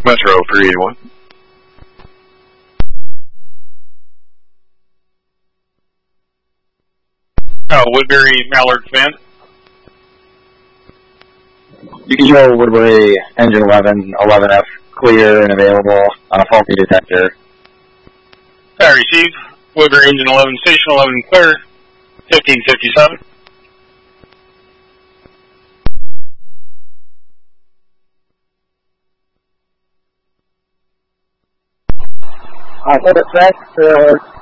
Metro 381. Woodbury Mallard Command. You can show Woodbury engine 11, 11F clear and available on a faulty detector. I receive. Woodbury engine 11, station 11 clear, 1557. Thanks.